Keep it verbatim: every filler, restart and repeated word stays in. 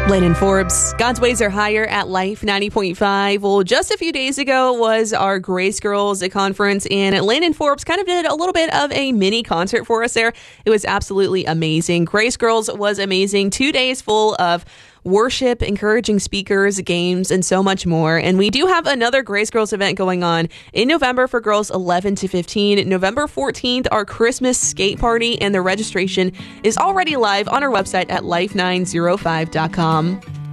Landon Forbes, God's Ways Are Higher at Life ninety point five. Well, just a few days ago was our Grace Girls conference, and Landon Forbes kind of did a little bit of a mini concert for us there. It was absolutely amazing. Grace Girls was amazing. Two days full of worship, encouraging speakers, games, and so much more. And we do have another Grace Girls event going on in November for girls eleven to fifteen. November fourteenth, our Christmas skate party, and the registration is already live on our website at life nine oh five dot com.